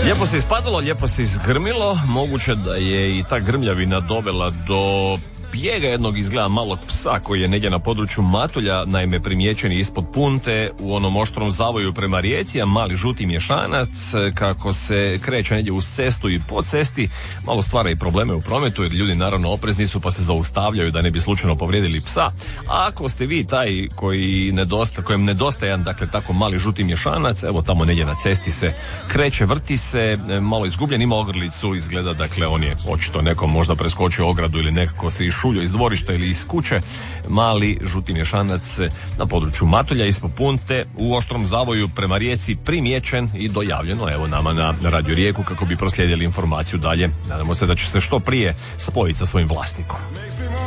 Lijepo se ispadalo, lijepo se izgrmilo. Moguće da je i ta grmljavina dovela do bijega jednog izgleda malog psa koji je negdje na području Matulja, naime primijećen je ispod Punte u onom oštrom zavoju prema Rijeci, a mali žuti mješanac kako se kreće negdje uz cestu i po cesti malo stvara i probleme u prometu jer ljudi naravno oprezni su pa se zaustavljaju da ne bi slučajno povrijedili psa. A ako ste vi taj kojem nedostaje jedan dakle tako mali žuti mješanac, evo tamo negdje na cesti se kreće, vrti se, malo izgubljen, ima ogrlicu, izgleda dakle on je očito nekom možda preskočio ogradu ili nekako se šuljo iz dvorišta ili iz kuće, mali žuti mješanac na području Matulja ispod Punte u oštrom zavoju prema Rijeci primijećen i dojavljeno evo nama na Radio Rijeku kako bi proslijedili informaciju dalje. Nadamo se da će se što prije spojiti sa svojim vlasnikom.